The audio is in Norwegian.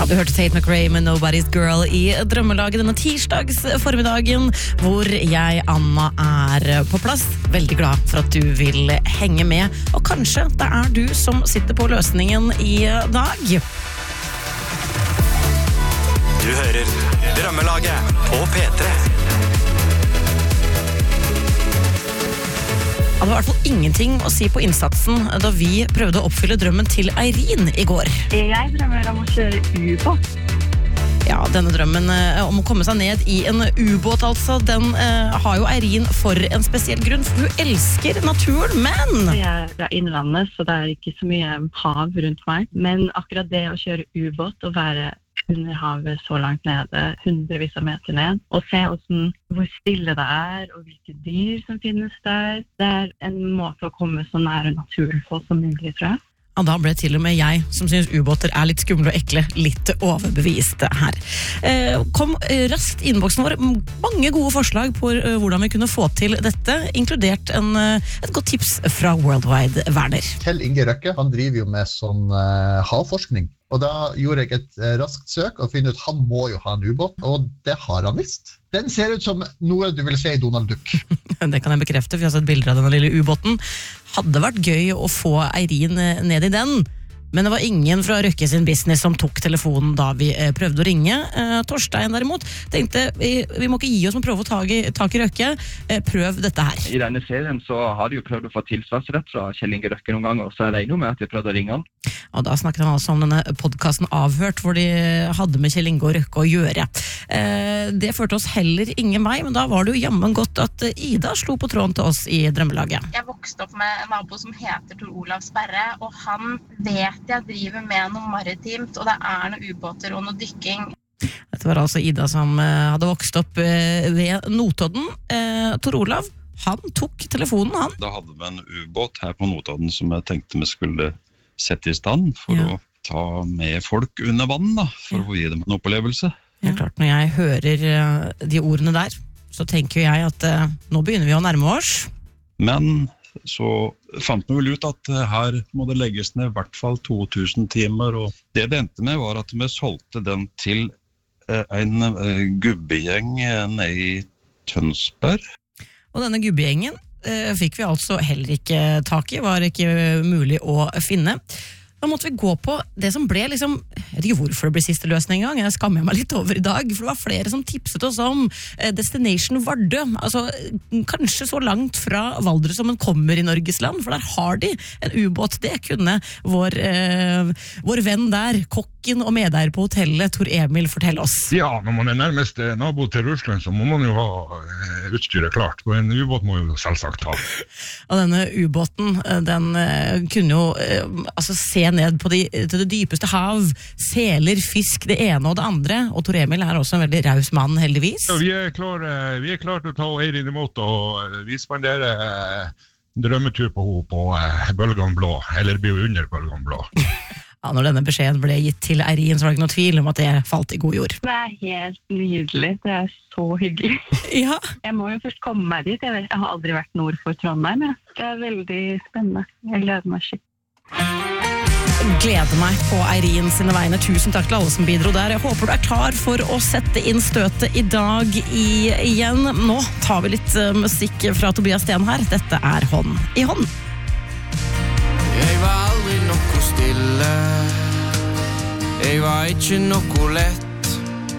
Du hørte Tate McRae med Nobody's Girl i drømmelaget denne tirsdags formiddagen, hvor jeg, Anna, er på plass. Veldig glad for at du vil henge med, og kanskje det er du som sitter på løsningen i dag. Du hører drømmelaget på P3. Det var i hvert fall ingenting å si på innsatsen da vi prøvde å oppfylle drømmen til Eirin i går. Jeg drømmer om å kjøre ubåt. Ja, denne drømmen om å komme seg ned i en ubåt, altså, den har jo Eirin for en spesiell grunn, for hun elsker naturen, men... Jeg er fra innlandet, så det er ikke så mye hav rundt meg. Men akkurat det å kjøre ubåt og være under havet så langt nede, hundrevis av meter ned, og se hvor stille det er, og hvilke dyr som finnes der. Det er en måte å komme så nære naturen på som mulig, tror jeg. Ja, da ble til og med jeg, som synes ubåter er litt skumle og ekle, litt overbevist her. Kom raskt i innboksen vår mange gode forslag på hvordan vi kunne få til dette, inkludert et godt tips fra Worldwide Werner. Kjell Inge Røkke, han driver jo med sånn havforskning. Og da gjorde jeg et raskt søk og finner ut han må jo ha en ubåt, og det har han visst. Den ser ut som noe du vil se i Donald Duck. Det kan jeg bekrefte, for jeg har sett bilder av denne lille ubåten. Hadde vært gøy å få Eirin ned i den, men det var ingen fra Røkke sin business som tok telefonen da vi prøvde å ringe. Torstein derimot tenkte, vi må ikke gi oss med å prøve å tak i Røkke, prøv dette her. I denne serien så har de jo prøvd å få tilsvarsrett fra Kjell Inge Røkke noen ganger, og så er det noe med at de prøvde å ringe han. Og da snakket han altså om denne podcasten Avhørt, hvor de hadde med Kjell Inge og Røkke å gjøre. Det førte oss heller ingen vei, men da var det jo jammen godt at Ida slo på tråden til oss i drømmelaget. Jeg vokste opp med en nabo som heter Tor Olav Sperre, og han vet jeg driver med noe maritimt, og det er noen ubåter og noe dykking. Dette var altså Ida som hadde vokst opp ved Notodden. Tor Olav, han tok telefonen, han. Da hadde vi en ubåt her på Notodden som jeg tenkte vi skulle sette i stand for å ta med folk under vann, da, for å gi dem en opplevelse. Ja, klart, når jeg hører de ordene der, så tenker jeg at nå begynner vi å nærme oss. Men så fant vi vel ut at her må det legges ned i hvert fall 2000 timer, og det endte med var at vi solgte den til en gubbegjeng nede i Tønsberg. Og denne gubbegjengen fikk vi altså heller ikke tak i, var ikke mulig å finne. Da måtte vi gå på det som ble liksom, jeg vet ikke hvorfor det ble siste løsning en gang, jeg skammer meg litt over i dag, for det var flere som tipset oss om Destination Vardø, altså kanskje så langt fra Valdres som en kommer i Norges land, for der har de en ubåt. Det kunne vår venn der, kokken og medeier på hotellet, Tor Emil, fortelle oss. Ja, når man er nærmest nabo til Russland, så må man jo ha utstyret klart, og en ubåt må jo selvsagt ha. Og denne ubåten, den kunne jo altså se ned på til det dypeste hav, seler, fisk, det ene og det andre, og Tor Emil er også en veldig raus mann, heldigvis. Ja, vi er klar til å ta Eirin imot, og vi spanderer drømmetur på Bølgen Blå, eller blir jo under Bølgen Blå. Ja, når denne beskjeden ble gitt til Eirin, så var det ikke noe tvil om at det falt i god jord. Det er helt nydelig, det er så hyggelig. Ja. Jeg må jo først komme meg dit, jeg har aldri vært nord for Trondheim, ja. Det er veldig spennende, jeg gleder meg skikkelig. Gleder meg på Eirin sine vegne. Tusen takk til alle som bidro der. Jeg håper du er klar for å sette inn støtet i dag igjen. Nå tar vi litt musikk fra Tobias Sten her. Dette er Hånd i hånd. Jeg var aldri noe stille. Jeg var ikke noe lett.